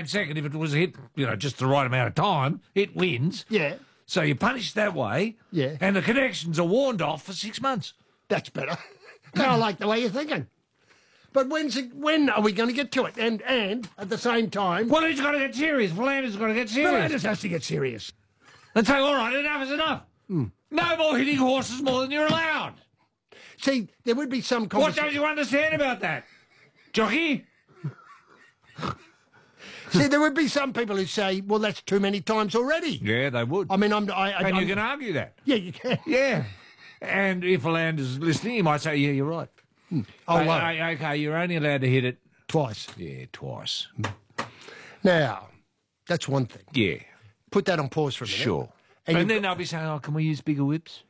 in second if it was hit, just the right amount of time. It wins. Yeah. So you punish that way. Yeah. And the connections are warned off for 6 months. That's better. I like the way you're thinking. But when are we going to get to it? And at the same time... Well, he's got to get serious. V'landers got to get serious. V'landers has to get serious. And say, all right, enough is enough. No more hitting horses more than you're allowed. See, there would be some... What don't you understand about that? Jockey? See, there would be some people who say, well, that's too many times already. Yeah, they would. I mean, and you can argue that. Yeah, you can. Yeah. And if V'lander's listening, he might say, yeah, you're right. Okay, you're only allowed to hit it... Twice. Yeah, twice. Now, that's one thing. Yeah. Put that on pause for a minute. Sure. And then they'll be saying, oh, can we use bigger whips?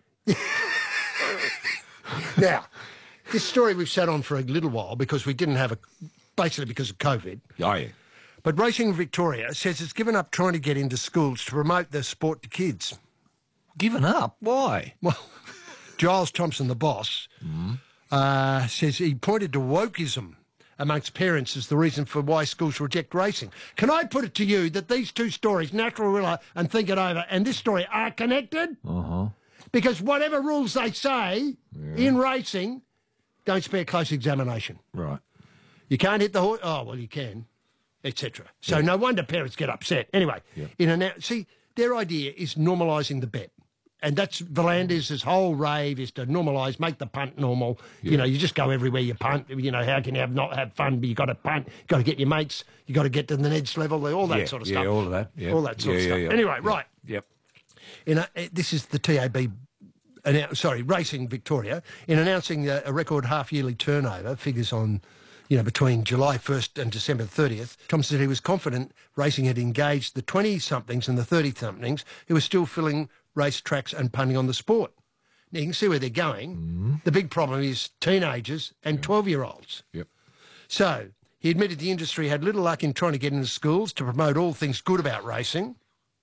Now, this story we've sat on for a little while because we didn't have basically because of COVID. Oh, yeah. But Racing Victoria says it's given up trying to get into schools to promote the sport to kids. Given up? Why? Well, Giles Thompson, the boss, says he pointed to wokeism amongst parents as the reason for why schools reject racing. Can I put it to you that these two stories, Natural Rilla and Think It Over, and this story are connected? Uh-huh. Because whatever rules they say in racing, don't spare close examination. Right. You can't hit the horse. Oh, well, you can, etc. So no wonder parents get upset. Anyway, see, their idea is normalising the bet. And that's V'landers' whole rave is to normalise, make the punt normal. Yeah. You just go everywhere you punt. How can you not have fun? But you got to punt. You got to get your mates. You got to get to the Neds level. All that sort of stuff. Yeah, all of that. Yeah. All that sort of stuff. Yeah. Anyway, right. Yep. This is the TAB. Racing Victoria, in announcing a record half-yearly turnover figures on, between July 1st and December 30th, Thompson said he was confident racing had engaged the 20-somethings and the 30-somethings who were still filling race tracks and punting on the sport. Now, you can see where they're going. Mm-hmm. The big problem is teenagers and 12-year-olds. Yep. So he admitted the industry had little luck in trying to get into schools to promote all things good about racing.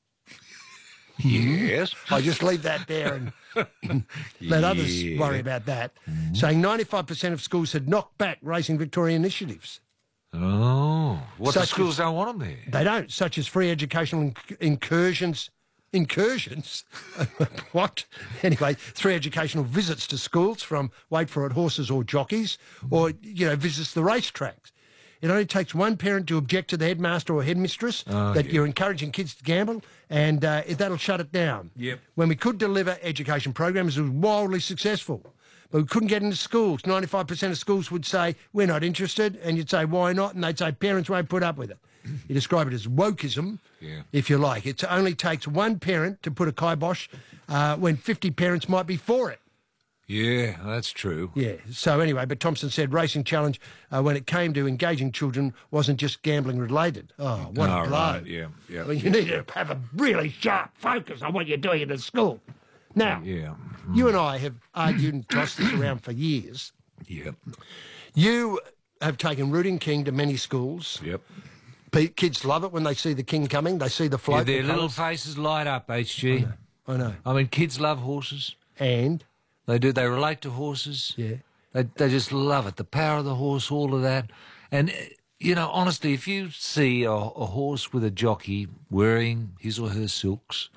Yes. I just leave that there and let others worry about that. Mm-hmm. Saying 95% of schools had knocked back Racing Victoria initiatives. Oh. The schools don't want them there? They don't, such as free educational incursions. Incursions? What? Anyway, 3 educational visits to schools from, wait for it, horses or jockeys, or, visits the racetracks. It only takes one parent to object to the headmaster or headmistress you're encouraging kids to gamble, and that'll shut it down. Yep. When we could deliver education programs, it was wildly successful. But we couldn't get into schools. 95% of schools would say, we're not interested, and you'd say, why not? And they'd say, parents won't put up with it. You describe it as wokeism, if you like. It only takes one parent to put a kibosh when 50 parents might be for it. Yeah, that's true. Yeah. So anyway, but Thompson said Racing Challenge, when it came to engaging children, wasn't just gambling related. Oh, what a blow. Right. Yeah. I mean, you need to have a really sharp focus on what you're doing in the school. Now, you and I have argued and tossed this around for years. Yep. You have taken Rooting King to many schools. Yep. Kids love it when they see the king coming. They see the float. Yeah, their little faces light up, HG. I know. I mean, kids love horses. And? They do. They relate to horses. Yeah. They just love it. The power of the horse, all of that. And, honestly, if you see a horse with a jockey wearing his or her silks,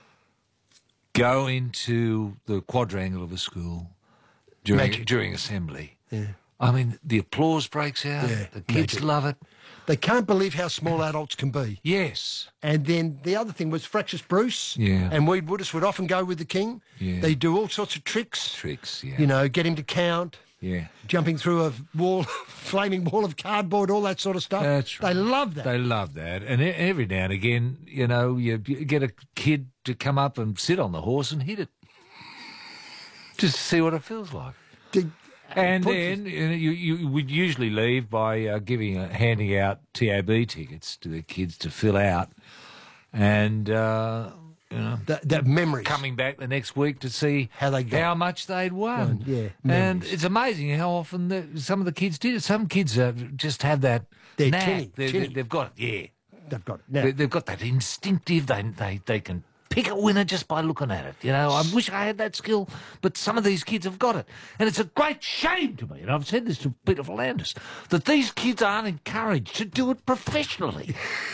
go into the quadrangle of a school during assembly. Yeah. I mean, the applause breaks out. Yeah, the kids love it. They can't believe how small adults can be. Yes. And then the other thing was Fractious Bruce and Weed Woodis would often go with the king. Yeah. They do all sorts of tricks. Tricks, yeah. Get him to count. Yeah. Jumping through a flaming wall of cardboard, all that sort of stuff. That's right. They love that. They love that. And every now and again, you get a kid to come up and sit on the horse and hit it. Just to see what it feels like. And then you would usually leave by handing out TAB tickets to the kids to fill out, and that memory coming back the next week to see how much they'd won. Yeah, and it's amazing how often some of the kids did it. Some kids just have that. They're knack. tinny. They've got it. Yeah, they've got it. Now, they've got that instinctive. They can pick a winner just by looking at it. I wish I had that skill, but some of these kids have got it. And it's a great shame to me, and I've said this to Peter V'landers, that these kids aren't encouraged to do it professionally.